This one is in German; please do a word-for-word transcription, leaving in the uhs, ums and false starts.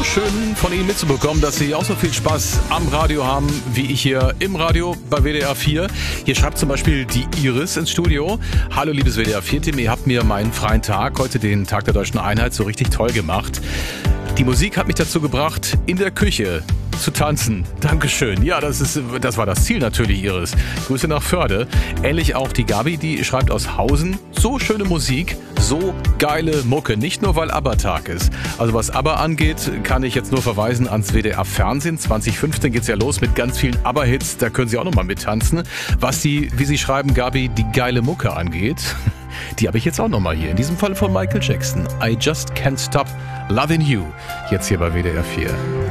schön von Ihnen mitzubekommen, dass Sie auch so viel Spaß am Radio haben, wie ich hier im Radio bei W D R vier. Hier schreibt zum Beispiel die Iris ins Studio. Hallo liebes W D R vier Team, ihr habt mir meinen freien Tag, heute den Tag der Deutschen Einheit, so richtig toll gemacht. Die Musik hat mich dazu gebracht, in der Küche zu tanzen. Dankeschön. Ja, das ist, das war das Ziel natürlich, Iris. Grüße nach Förde. Ähnlich auch die Gabi, die schreibt aus Hausen. So schöne Musik, so geile Mucke. Nicht nur, weil ABBA-Tag ist. Also was ABBA angeht, kann ich jetzt nur verweisen ans W D R-Fernsehen. zwanzig fünfzehn geht's ja los mit ganz vielen ABBA-Hits. Da können Sie auch nochmal mittanzen. Was die, wie Sie schreiben, Gabi, die geile Mucke angeht, die habe ich jetzt auch nochmal hier. In diesem Fall von Michael Jackson. I Just Can't Stop Loving You. Jetzt hier bei W D R vier.